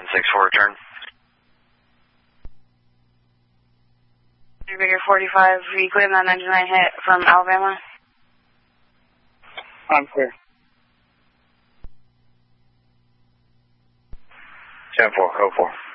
10-6 for return. Bigger 45, you clear that 99 hit from Alabama? I'm clear. 10-4, go 4.